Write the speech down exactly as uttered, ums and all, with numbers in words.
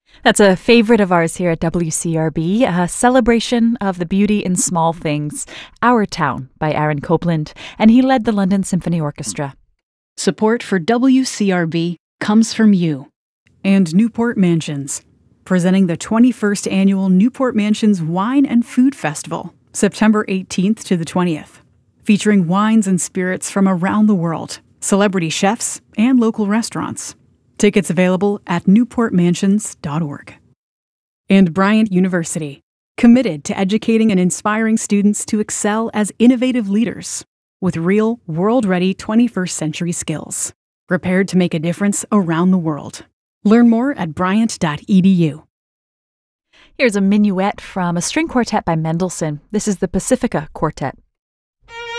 That's a favorite of ours here at W C R B, a celebration of the beauty in small things. Our Town by Aaron Copland, and he led the London Symphony Orchestra. Support for W C R B comes from you. And Newport Mansions, presenting the twenty-first Annual Newport Mansions Wine and Food Festival, September eighteenth to the twentieth, featuring wines and spirits from around the world, celebrity chefs, and local restaurants. Tickets available at newport mansions dot org. And Bryant University, committed to educating and inspiring students to excel as innovative leaders with real, world-ready twenty-first century skills, prepared to make a difference around the world. Learn more at bryant dot e d u. Here's a minuet from a string quartet by Mendelssohn. This is the Pacifica Quartet.